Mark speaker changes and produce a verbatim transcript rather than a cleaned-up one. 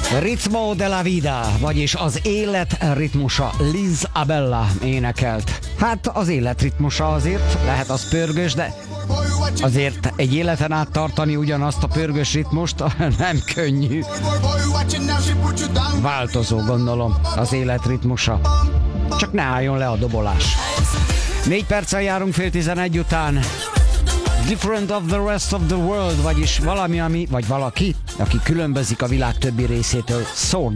Speaker 1: Ritmo de la vida, vagyis az élet ritmusa. Liz Abella énekelt. Hát az élet ritmusa azért, lehet az pörgős, de azért egy életen át tartani ugyanazt a pörgős ritmust nem könnyű. Változó, gondolom, az élet ritmusa. Csak ne álljon le a dobolás. Négy perccel járunk fél tizenegy után. Different of the rest of the world, vagyis valami, ami, vagy valaki, aki különbözik a világ többi részétől. Sword